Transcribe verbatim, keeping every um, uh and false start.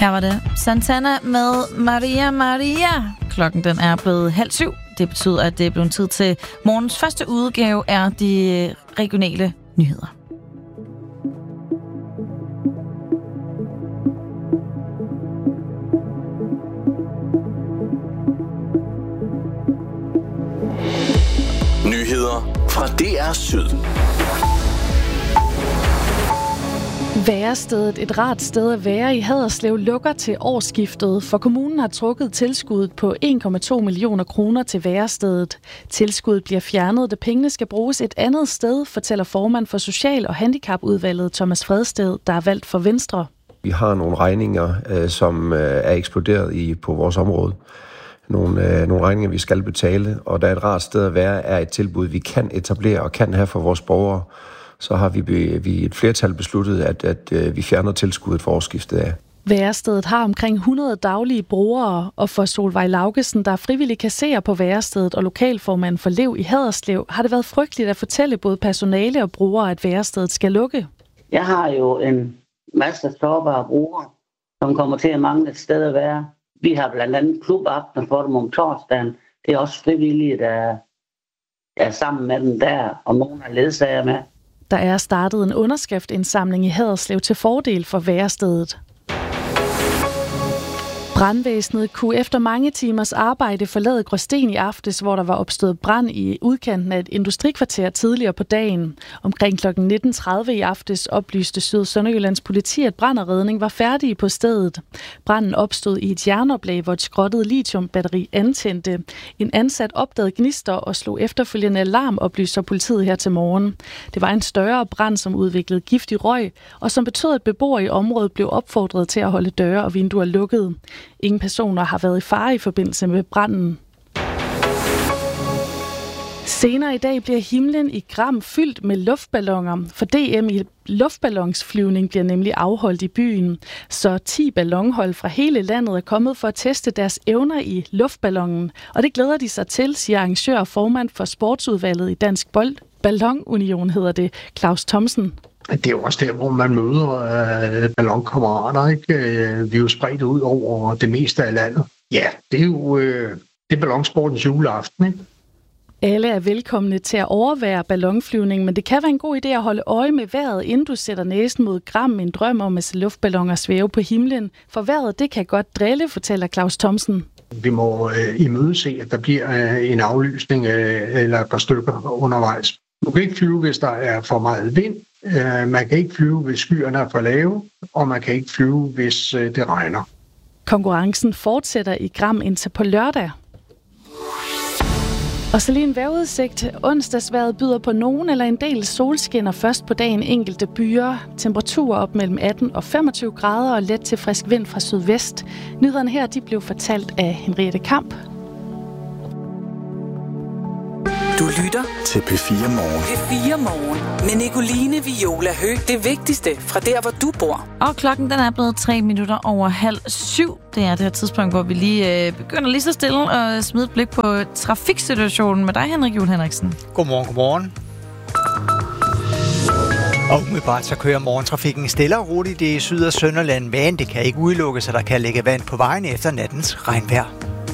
Her var det Santana med Maria Maria. Klokken den er blevet halv syv. Det betyder, at det er blevet tid til morgens første udgave af de regionale nyheder. Nyheder fra D R Syd. Værestedet, et rart sted at være i Haderslev, lukker til årsskiftet, for kommunen har trukket tilskuddet på en komma to millioner kroner til værestedet. Tilskuddet bliver fjernet, da pengene skal bruges et andet sted, fortæller formand for Social- og Handicapudvalget Thomas Fredsted, der er valgt for Venstre. Vi har nogle regninger, som er eksploderet i på vores område. Nogle, nogle regninger, vi skal betale, og der er et rart sted at være, er et tilbud, vi kan etablere og kan have for vores borgere. Så har vi, vi et flertal besluttet, at, at vi fjerner tilskuddet for årsskiftet af. Værestedet har omkring hundrede daglige brugere, og for Solvej Laugesen, der er frivillig kasserer på værestedet og lokalformand for Lev i Haderslev, har det været frygteligt at fortælle både personale og brugere, at værestedet skal lukke. Jeg har jo en masse sårbare brugere, som kommer til at mangle et sted at være. Vi har blandt andet klubaften for dem om torsdagen. Det er også frivillige, der er sammen med dem der, og nogle er ledsager med. Der er startet en underskriftindsamling i Haderslev til fordel for værestedet. Brandvæsenet kunne efter mange timers arbejde forlade Gråsten i aftes, hvor der var opstået brand i udkanten af et industrikvarter tidligere på dagen. Omkring klokken nitten tredive i aftes oplyste Syd- Sønderjyllands politi, at brand og redning var færdige på stedet. Branden opstod i et jernoplag, hvor et skrottet lithiumbatteri antændte. En ansat opdagede gnister og slog efterfølgende alarm, oplyser politiet her til morgen. Det var en større brand, som udviklede giftig røg, og som betød, at beboere i området blev opfordret til at holde døre og vinduer lukket. Ingen personer har været i fare i forbindelse med branden. Senere i dag bliver himlen i Gram fyldt med luftballoner, for D M i luftballonsflyvning bliver nemlig afholdt i byen. Så ti ballonhold fra hele landet er kommet for at teste deres evner i luftballonen, og det glæder de sig til, siger arrangør og formand for sportsudvalget i Dansk Ballonunion, hedder det, Claus Thomsen. Det er jo også der, hvor man møder øh, ballonkammerater, ikke? Vi er jo spredt ud over det meste af landet. Ja, det er jo øh, det er ballonsportens juleaften, ikke? Alle er velkomne til at overvære ballonflyvning, men det kan være en god idé at holde øje med vejret, inden du sætter næsen mod Gram, en drøm om at se luftballoner svæve på himlen. For vejret, det kan godt drille, fortæller Claus Thomsen. Vi må øh, imødese, at der bliver øh, en aflysning øh, eller et par stykker undervejs. Du kan ikke flyve, hvis der er for meget vind. Øh, man kan ikke flyve, hvis skyerne er for lave, og man kan ikke flyve, hvis øh, det regner. Konkurrencen fortsætter i Gram indtil på lørdag. Og så lige en vejrudsigt. Onsdagsvejret byder på nogen eller en del solskinner først på dagen enkelte byer. Temperaturer op mellem atten og femogtyve grader og let til frisk vind fra sydvest. Nyhederne her de blev fortalt af Henriette Kamp. Du lytter til P fire Morgen. P fire Morgen med Nicoline Viola Høgh. Det vigtigste fra der, hvor du bor. Og klokken den er blevet tre minutter over halv syv. Det er det her tidspunkt, hvor vi lige øh, begynder lige så stille at smide et blik på trafiksituationen med dig, Henrik Juhl Henriksen. Godmorgen, godmorgen. Og umiddelbart så kører morgentrafikken stille og roligt i Syd- og Sønderland, men det kan ikke udelukkes, at der kan ligge vand på vejen efter nattens regnvejr.